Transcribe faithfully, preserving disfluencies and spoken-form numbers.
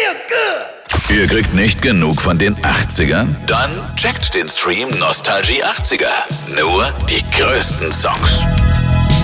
Ihr kriegt nicht genug von den achtzigern? Dann checkt den Stream Nostalgie achtziger. Nur die größten Songs.